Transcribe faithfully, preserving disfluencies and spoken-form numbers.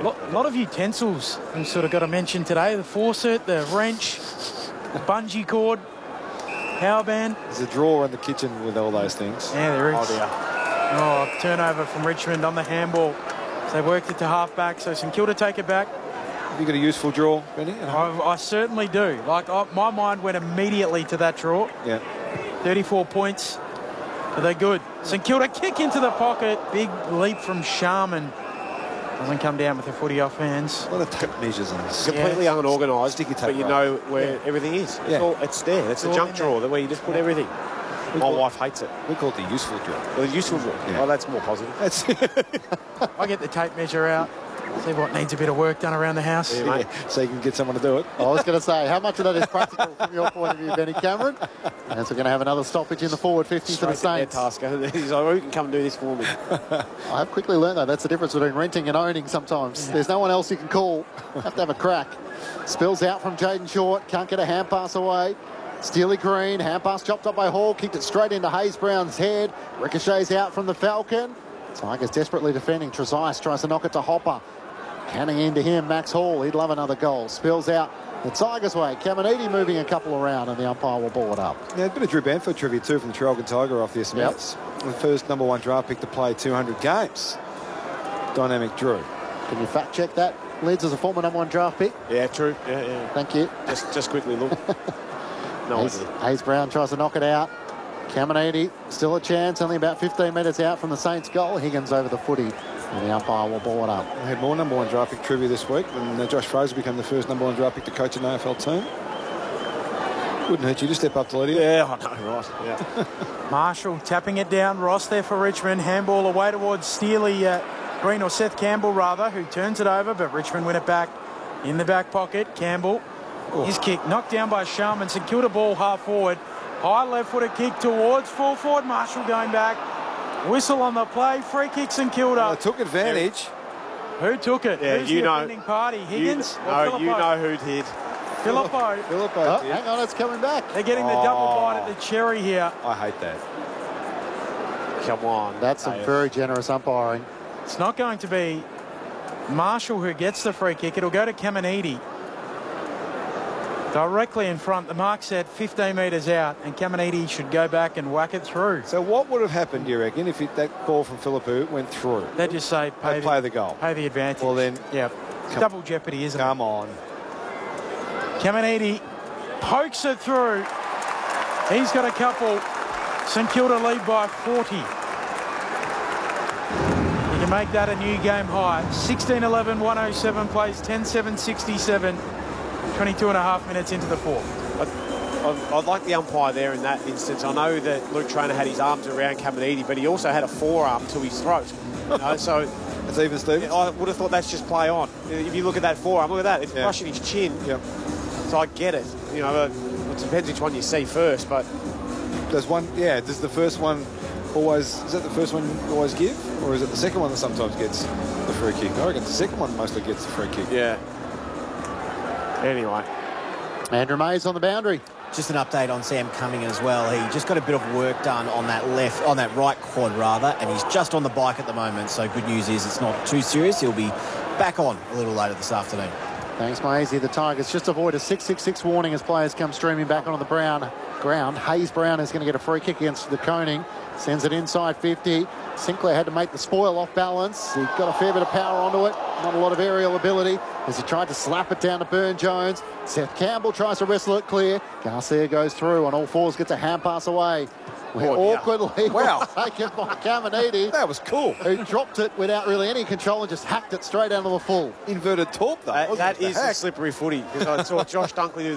A lot, lot of utensils we've sort of got to mention today. The faucet, the wrench, the bungee cord, power band. There's a drawer in the kitchen with all those things. Yeah, there is. Oh, dear. Oh, turnover from Richmond on the handball. So they worked it to half-back, so St Kilda take it back. Have you got a useful draw, Benny? I, I certainly do. Like, I, my mind went immediately to that draw. Yeah. thirty-four points. Are they good? St Kilda kick into the pocket. Big leap from Sharman. Doesn't come down with the footy off hands. A lot of tape measures on this. Completely Yeah. unorganised, Sticky tape but you roll. know where Yeah. everything is. It's, Yeah. all, it's there. It's It's the all junk in drawer there. where you just put Yeah. everything. We My call- wife hates it. We call it the useful draw. Well, the useful drawer. Yeah. Oh, that's more positive. That's I get the tape measure out. See what needs a bit of work done around the house. Yeah, mate. so you can get someone to do it. I was going to say, how much of that is practical from your point of view, Benny Cameron? As we're going to have another stoppage in the forward fifty for the Straight to their Saints. tasker. He's like, who can come and do this for me? I have quickly learned that that's the difference between renting and owning sometimes. There's no one else you can call. Have to have a crack. Spills out from Jaden Short. Can't get a hand pass away. Steely Green. Hand pass chopped up by Hall. Kicked it straight into Hayes Brown's head. Ricochets out from the Falcon. Tigers desperately defending. Trezise tries to knock it to Hopper. Canning into him, Max Hall. He'd love another goal. Spills out the Tigers' way. Caminiti moving a couple around, and the umpire will ball it up. Yeah, a bit of Drew Banford trivia too from the Traralgon Tiger off the S M S. The first number one draft pick to play two hundred games. Dynamic Drew. Can you fact check that, Lids, as a former number one draft pick? Yeah, true. Yeah, yeah. Thank you. Just, just quickly look. No Hayes, idea. Hayes Brown tries to knock it out. Caminiti still a chance, only about fifteen metres out from the Saints' goal. Higgins over the footy, and the umpire will ball it up. I had more number one draft pick trivia this week when uh, Josh Fraser became the first number one draft pick to coach an A F L team. Wouldn't hurt you to step up to Lydia. Yeah, I know, right. Yeah. Marshall tapping it down. Ross there for Richmond. Handball away towards Steely uh, Green, or Seth Campbell rather, who turns it over, but Richmond win it back in the back pocket. Campbell, his kick knocked down by Sharman. St Kilda ball half forward. High left-footed kick towards full forward. Marshall going back. Whistle on the play. Free kick St Kilda. Well, they took advantage. Who took it? Yeah, Who's you the know- offending party? Higgins You, or no, you Phillippo? know who did. Phillippo. Philippo Oh, did. hang on, it's coming back. They're getting the Oh. double bite at the cherry here. I hate that. Come on. That's some Hey, very generous umpiring. It's not going to be Marshall who gets the free kick. It'll go to Caminiti. Directly in front. The mark set fifteen metres out, and Caminiti should go back and whack it through. So what would have happened, do you reckon, if it, that ball from Philippou went through? They just say pay, They play the goal. pay the advantage. Well, then, yeah, come- double jeopardy, isn't Come on. it? Caminiti pokes it through. He's got a couple. St Kilda lead by forty. You can make that a new game high. sixteen eleven, one oh seven plays, ten seven, sixty-seven. twenty-two and a half minutes into the fourth. I, I, I like the umpire there in that instance. I know that Luke Traynor had his arms around Caminiti, but he also had a forearm to his throat. You know, so It's even Stevens. I would have thought that's just play on. If you look at that forearm, look at that. It's Yeah. brushing his chin. Yep. So I get it. You know, it depends which one you see first, but Does one, yeah, does the first one always, is that the first one you always give? Or is it the second one that sometimes gets the free kick? I reckon the second one mostly gets the free kick. yeah. Anyway. Andrew Mays on the boundary. Just an update on Sam Cumming as well. He just got a bit of work done on that left, on that right quad rather, and he's just on the bike at the moment. So good news is it's not too serious. He'll be back on a little later this afternoon. Thanks, Maisie. The Tigers just avoid a six six six warning as players come streaming back onto the brown ground. Hayes Brown is going to get a free kick against the Koning. Sends it inside fifty. Sinclair had to make the spoil off balance. He got a fair bit of power onto it. Not a lot of aerial ability as he tried to slap it down to Burn Jones. Seth Campbell tries to wrestle it clear. Garcia goes through on all fours, gets a hand pass away. Where Oh, yeah. awkwardly Wow. was taken by Caminiti, That was cool. who dropped it without really any control and just hacked it straight out of the full. Inverted torp though. That, wasn't that it? The is a hack. slippery footy, because I saw Josh Dunkley do